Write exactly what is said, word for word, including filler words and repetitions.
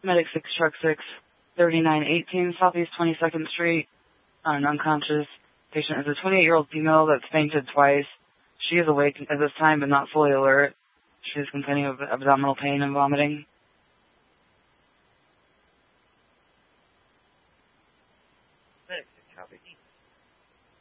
Medic six, Truck six, thirty-nine eighteen Southeast twenty-second Street, on an unconscious patient is a twenty-eight-year-old female that's fainted twice. She is awake at this time but not fully alert. She is complaining of abdominal pain and vomiting. Medic six, copy.